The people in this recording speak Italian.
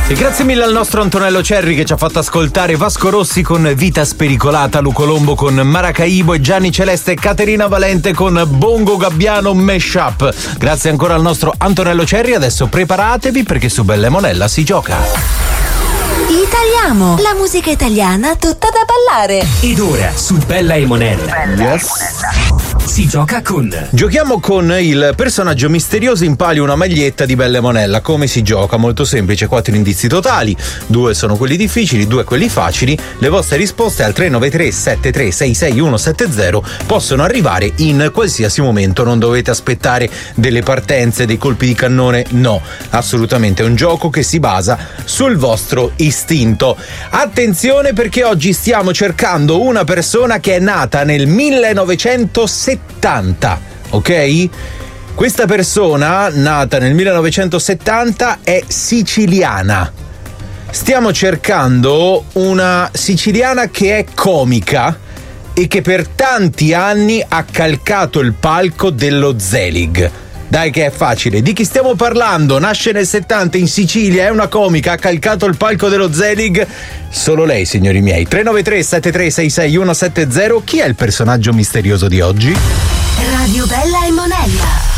E grazie mille al nostro Antonello Cerri che ci ha fatto ascoltare Vasco Rossi con Vita Spericolata, Lu Colombo con Maracaibo e Gianni Celeste e Caterina Valente con Bongo Gabbiano Mashup. Grazie ancora al nostro Antonello Cerri. Adesso preparatevi perché su Bella e Monella si gioca. Italiamo, la musica italiana tutta da ballare. Ed ora su Bella e Monella. Yes. Si gioca con. Giochiamo con il personaggio misterioso in palio una maglietta di Bella e Monella. Come si gioca? Molto semplice, 4 indizi totali, 2 sono quelli difficili, 2 quelli facili. Le vostre risposte al 393 7366 170 possono arrivare in qualsiasi momento, non dovete aspettare delle partenze, dei colpi di cannone, no, assolutamente è un gioco che si basa sul vostro istinto. Attenzione perché oggi stiamo cercando una persona che è nata nel 1970, ok? Questa persona, nata nel 1970, è siciliana. Stiamo cercando una siciliana che è comica e che per tanti anni ha calcato il palco dello Zelig. Dai che è facile, di chi stiamo parlando? Nasce nel 70 in Sicilia, è una comica, ha calcato il palco dello Zelig. Solo lei, signori miei. 393 7366 170. Chi è il personaggio misterioso di oggi? Radio Bella e Monella.